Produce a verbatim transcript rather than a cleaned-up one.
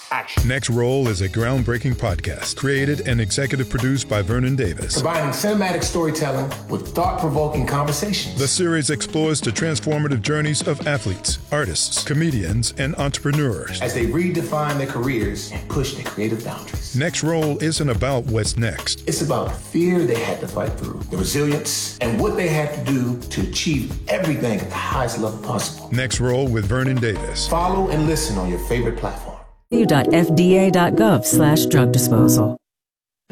action. Next Roll is a groundbreaking podcast created and executive produced by Vernon Davis. Combining cinematic storytelling with thought-provoking conversations. The series explores the transformative journeys of athletes, artists, comedians, and entrepreneurs as they redefine their careers and push their creative boundaries. Next Roll isn't about what's next. It's about the fear they had to fight through, the resilience, and what they had to do to achieve everything at the highest level possible. Next Roll with Vernon Davis. Follow and listen on your favorite platform. w dot f d a dot gov slash drug disposal.